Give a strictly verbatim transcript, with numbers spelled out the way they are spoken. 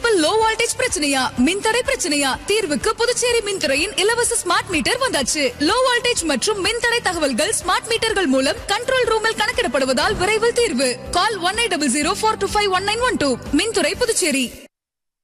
Cable low voltage பிரச்சனையா, மின்தடை பிரச்சனையா? தீர்வுக்கு புதுச்சேரி மின்துறையின் இலவச ஸ்மார்ட் மீட்டர் வந்தாச்சு. லோ வோல்டேஜ் மற்றும் மின்தடை தகவல்கள் ஸ்மார்ட் மீட்டர்கள் மூலம் கண்ட்ரோல் ரூமில் கணக்கிடப்படுவதால் விரைவில் தீர்வு. கால் one eight double zero four two five one nine one two. மின்துறை புதுச்சேரி.